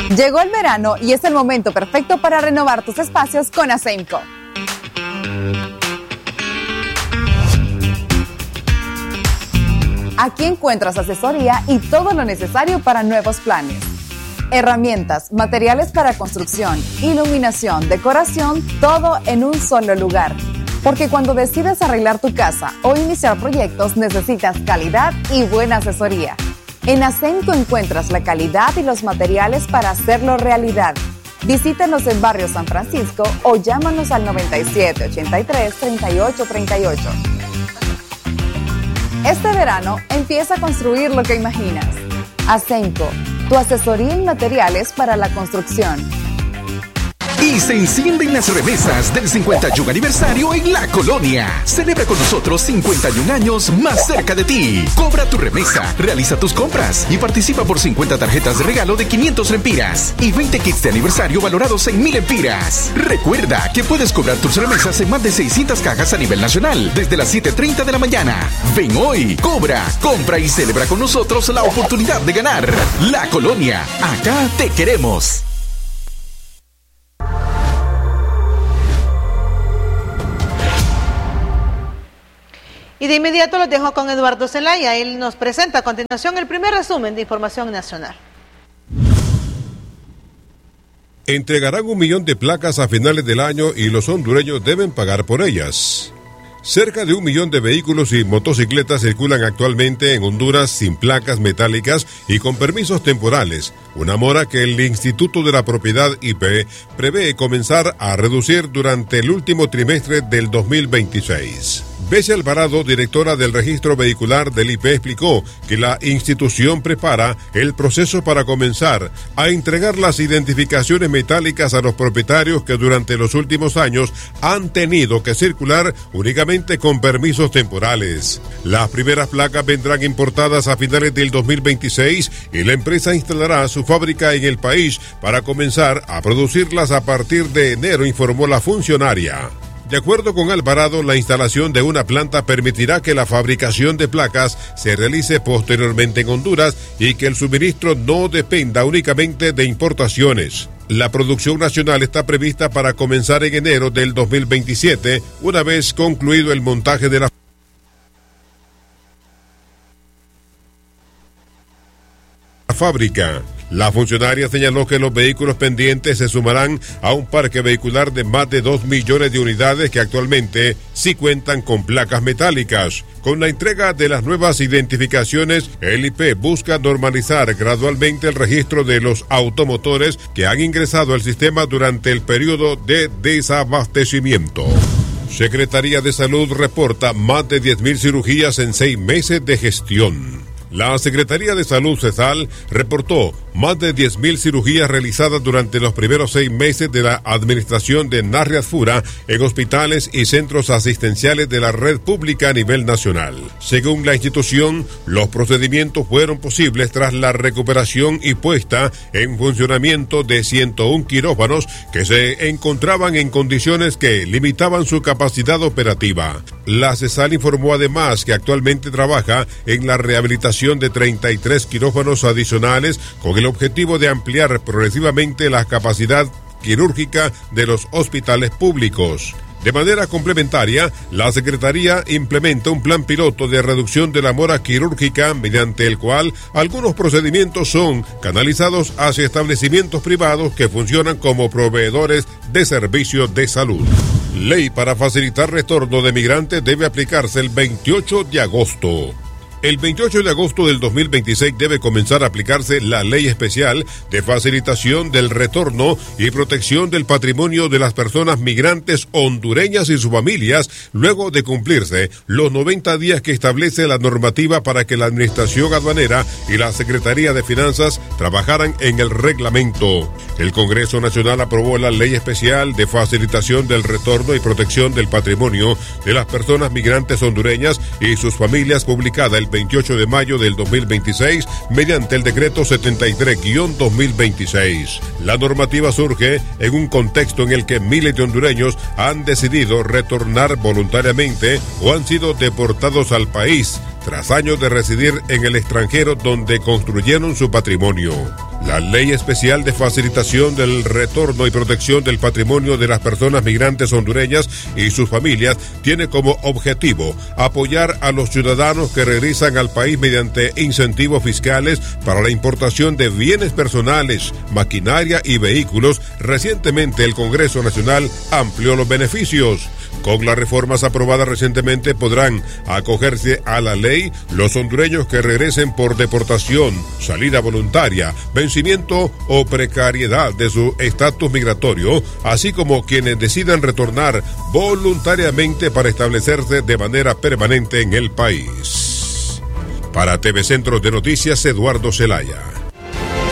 Llegó el verano y es el momento perfecto para renovar tus espacios con Asemco. Aquí encuentras asesoría y todo lo necesario para nuevos planes. Herramientas, materiales para construcción, iluminación, decoración, todo en un solo lugar. Porque cuando decides arreglar tu casa o iniciar proyectos necesitas calidad y buena asesoría. En Asemco encuentras la calidad y los materiales para hacerlo realidad. Visítanos en Barrio San Francisco o llámanos al 9783-3838. Este verano empieza a construir lo que imaginas. Asemco, tu asesoría en materiales para la construcción. Y se encienden las remesas del 51 aniversario en La Colonia. Celebra con nosotros 51 años más cerca de ti. Cobra tu remesa, realiza tus compras y participa por 50 tarjetas de regalo de 500 lempiras y 20 kits de aniversario valorados en 1000 lempiras. Recuerda que puedes cobrar tus remesas en más de 600 cajas a nivel nacional desde las 7:30 de la mañana. Ven hoy, cobra, compra y celebra con nosotros la oportunidad de ganar. La Colonia, acá te queremos. Y de inmediato los dejo con Eduardo Zelaya. Él nos presenta a continuación el primer resumen de información nacional. Entregarán 1 millón de placas a finales del año y los hondureños deben pagar por ellas. Cerca de 1 millón de vehículos y motocicletas circulan actualmente en Honduras sin placas metálicas y con permisos temporales, una mora que el Instituto de la Propiedad IP prevé comenzar a reducir durante el último trimestre del 2026. Bessia Alvarado, directora del registro vehicular del IP, explicó que la institución prepara el proceso para comenzar a entregar las identificaciones metálicas a los propietarios que durante los últimos años han tenido que circular únicamente con permisos temporales. Las primeras placas vendrán importadas a finales del 2026 y la empresa instalará su fábrica en el país para comenzar a producirlas a partir de enero, informó la funcionaria. De acuerdo con Alvarado, la instalación de una planta permitirá que la fabricación de placas se realice posteriormente en Honduras y que el suministro no dependa únicamente de importaciones. La producción nacional está prevista para comenzar en enero del 2027, una vez concluido el montaje de la fábrica. La funcionaria señaló que los vehículos pendientes se sumarán a un parque vehicular de más de 2 millones de unidades que actualmente sí cuentan con placas metálicas. Con la entrega de las nuevas identificaciones, el IP busca normalizar gradualmente el registro de los automotores que han ingresado al sistema durante el periodo de desabastecimiento. Secretaría de Salud reporta más de 10.000 cirugías en 6 meses de gestión. La Secretaría de Salud, CESAL, reportó más de 10.000 cirugías realizadas durante los primeros 6 meses de la administración de Narrias Fura en hospitales y centros asistenciales de la red pública a nivel nacional. Según la institución, los procedimientos fueron posibles tras la recuperación y puesta en funcionamiento de 101 quirófanos que se encontraban en condiciones que limitaban su capacidad operativa. La CESAL informó además que actualmente trabaja en la rehabilitación de 33 quirófanos adicionales con el objetivo de ampliar progresivamente la capacidad quirúrgica de los hospitales públicos. De manera complementaria, la Secretaría implementa un plan piloto de reducción de la mora quirúrgica mediante el cual algunos procedimientos son canalizados hacia establecimientos privados que funcionan como proveedores de servicios de salud. Ley para facilitar retorno de migrantes debe aplicarse el 28 de agosto. El 28 de agosto del 2026 debe comenzar a aplicarse la Ley Especial de Facilitación del Retorno y Protección del Patrimonio de las Personas Migrantes hondureñas y sus familias, luego de cumplirse los 90 días que establece la normativa para que la Administración Aduanera y la Secretaría de Finanzas trabajaran en el reglamento. El Congreso Nacional aprobó la Ley Especial de Facilitación del Retorno y Protección del Patrimonio de las Personas Migrantes hondureñas y sus familias, publicada el 28 de mayo del 2026 mediante el decreto 73-2026. La normativa surge en un contexto en el que miles de hondureños han decidido retornar voluntariamente o han sido deportados al país tras años de residir en el extranjero donde construyeron su patrimonio. La Ley Especial de Facilitación del Retorno y Protección del Patrimonio de las Personas Migrantes Hondureñas y sus familias tiene como objetivo apoyar a los ciudadanos que regresan al país mediante incentivos fiscales para la importación de bienes personales, maquinaria y vehículos. Recientemente el Congreso Nacional amplió los beneficios. Con las reformas aprobadas recientemente podrán acogerse a la ley los hondureños que regresen por deportación, salida voluntaria, vencimiento o precariedad de su estatus migratorio, así como quienes decidan retornar voluntariamente para establecerse de manera permanente en el país. Para TV Centros de Noticias, Eduardo Zelaya.